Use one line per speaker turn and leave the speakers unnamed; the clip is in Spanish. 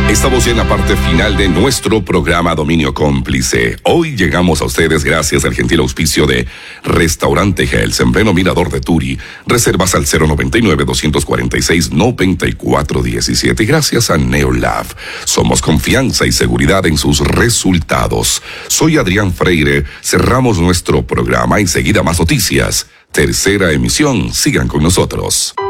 Estamos ya en la parte final de nuestro programa Dominio Cómplice. Hoy llegamos a ustedes gracias al gentil auspicio de Restaurante Hells en pleno Mirador de Turi. Reservas al 099-246-9417. Y gracias a Neolab. Somos confianza y seguridad en sus resultados. Soy Adrián Freire. Cerramos nuestro programa. Enseguida más noticias. Tercera emisión. Sigan con nosotros.